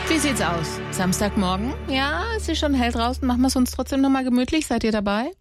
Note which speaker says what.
Speaker 1: Wie sieht's aus? Samstagmorgen? Ja, es ist schon hell draußen. Machen wir es uns trotzdem nochmal gemütlich. Seid ihr dabei?